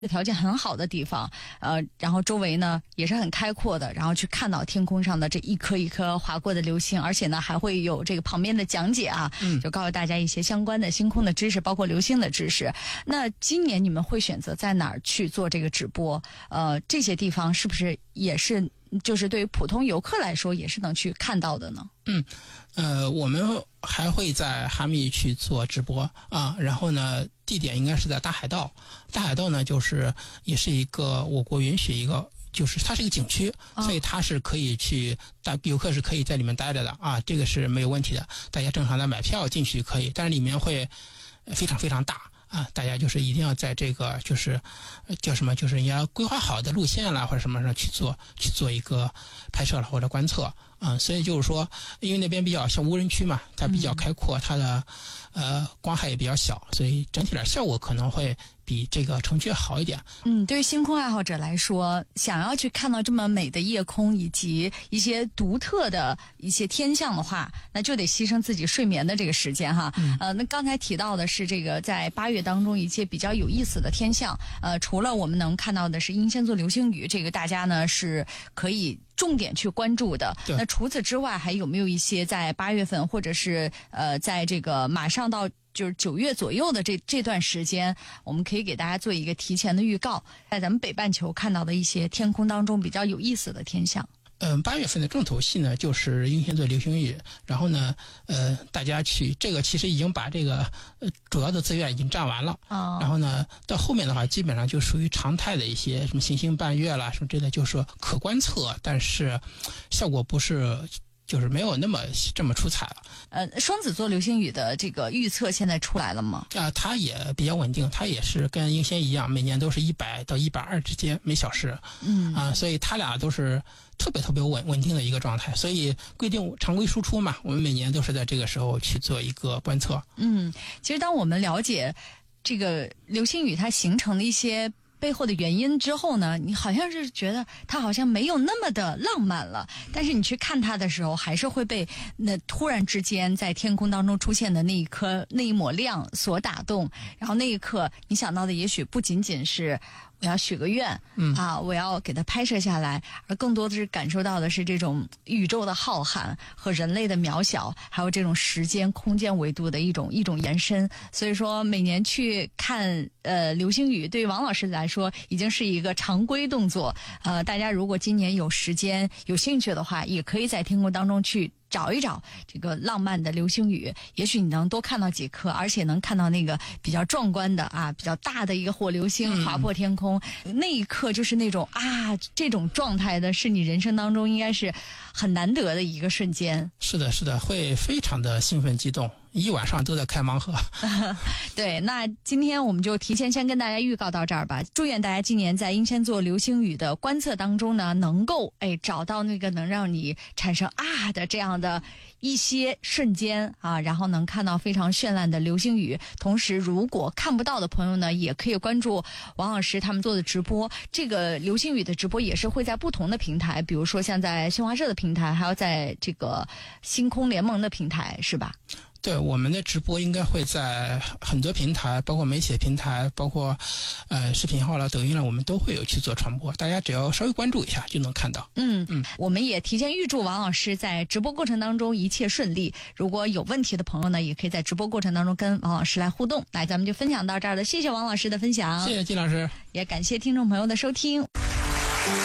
条件很好的地方，然后周围呢也是很开阔的，然后去看到天空上的这一颗一颗划过的流星，而且呢还会有这个旁边的讲解啊，就告诉大家一些相关的星空的知识，包括流星的知识。那今年你们会选择在哪儿去做这个直播？这些地方是不是也是就是对于普通游客来说也是能去看到的呢？ 我们还会在哈密去做直播啊，然后呢，地点应该是在大海道。大海道呢，就是也是一个我国允许一个，就是它是一个景区，所以它是可以去游客是可以在里面待着的啊，这个是没有问题的。大家正常的买票进去可以，但是里面会非常非常大。啊，大家就是一定要在这个就是叫什么，就是你要规划好的路线啦或者什么上去做一个拍摄了或者观测啊，所以就是说，因为那边比较像无人区嘛，它比较开阔，它的光害也比较小，所以整体的效果可能会比这个城区好一点。 对于星空爱好者来说，想要去看到这么美的夜空以及一些独特的一些天象的话，那就得牺牲自己睡眠的这个时间哈。那刚才提到的是这个在8月当中一些比较有意思的天象，除了我们能看到的是英仙座流星雨，这个大家呢是可以重点去关注的。那除此之外，还有没有一些在8月份或者是在这个马上到就是9月左右的这段时间，我们可以给大家做一个提前的预告，在咱们北半球看到的一些天空当中比较有意思的天象。 8月份的重头戏呢，就是英仙座流星雨。然后呢，大家去这个其实已经把这个主要的资源已经占完了。然后呢，到后面的话，基本上就属于常态的一些什么行星伴月啦什么之类的，就是说可观测，但是效果不是。就是没有这么出彩了。 双子座流星雨的这个预测现在出来了吗？ 它也比较稳定，它也是跟英仙一样，每年都是100到120之间每小时。所以它俩都是特别特别稳定的一个状态。所以规定常规输出嘛，我们每年都是在这个时候去做一个观测。 其实当我们了解这个流星雨它形成的一些背后的原因之后呢，你好像是觉得它好像没有那么的浪漫了，但是你去看它的时候，还是会被那突然之间在天空当中出现的那一抹亮所打动，然后那一刻你想到的也许不仅仅是我要许个愿，我要给它拍摄下来，而更多的是感受到的是这种宇宙的浩瀚和人类的渺小，还有这种时间空间维度的一种延伸。所以说每年去看流星雨，对于王老师来说已经是一个常规动作。大家如果今年有时间有兴趣的话，也可以在天空当中去找一找这个浪漫的流星雨，也许你能多看到几颗，而且能看到那个比较壮观的比较大的一个火流星划破天空，那一刻就是那种这种状态的是你人生当中应该是很难得的一个瞬间。 是的，是的，会非常的兴奋激动，一晚上都在开盲盒。 对，那今天我们就提前先跟大家预告到这儿吧。祝愿大家今年在英仙座流星雨的观测当中呢，能够找到那个能让你产生的这样的一些瞬间然后能看到非常绚烂的流星雨。同时如果看不到的朋友呢，也可以关注王老师他们做的直播。这个流星雨的直播也是会在不同的平台，比如说像在新华社的平台，还有在这个星空联盟的平台，是吧？ 对，我们的直播应该会在很多平台，包括媒体平台，包括视频号了、抖音了，我们都会有去做传播。大家只要稍微关注一下就能看到。 我们也提前预祝王老师在直播过程当中一切顺利。如果有问题的朋友呢，也可以在直播过程当中跟王老师来互动。来，咱们就分享到这儿了，谢谢王老师的分享， 谢谢金老师， 也感谢听众朋友的收听。